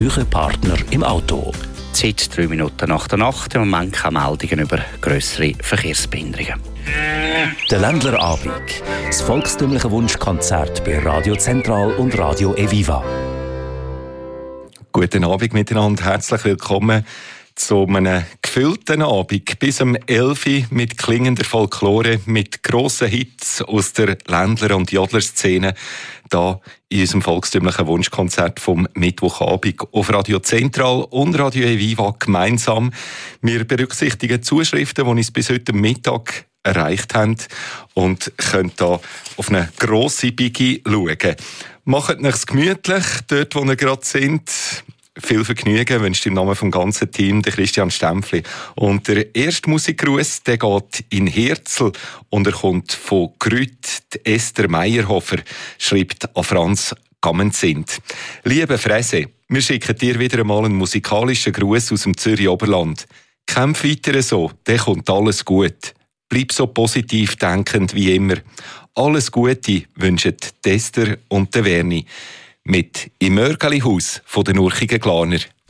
Euer Partner im Auto. Zeit 3 Minuten nach der Nacht. Im Moment keine Meldungen über grössere Verkehrsbehinderungen. Der Ländlerabend. Das volkstümliche Wunschkonzert bei Radio Zentral und Radio Eviva. Guten Abend miteinander. Herzlich willkommen zu einem gefüllten Abend bis um 11 Uhr mit klingender Folklore, mit grossen Hits aus der Ländler- und Jodlerszene. Da in unserem volkstümlichen Wunschkonzert vom Mittwochabend auf Radio Zentral und Radio Eviva gemeinsam. Wir berücksichtigen Zuschriften, die uns bis heute Mittag erreicht haben und können da auf eine grosse Biggie schauen. Macht euch gemütlich, dort wo ihr gerade sind. Viel Vergnügen wünscht im Namen vom ganzen Team der Christian Stempfli. Und der erste Musikgruß, der geht in Herzl und er kommt von Grüt. Esther Meyerhofer schreibt an Franz Gammenzind. Liebe Frese, wir schicken dir wieder einmal einen musikalischen Gruß aus dem Zürich Oberland. Kämpf weiter so, dann kommt alles gut. Bleib so positiv denkend wie immer. Alles Gute wünschen Esther und der Werni. Mit «Im Mörgelihaus» von den Urchigen Glaner.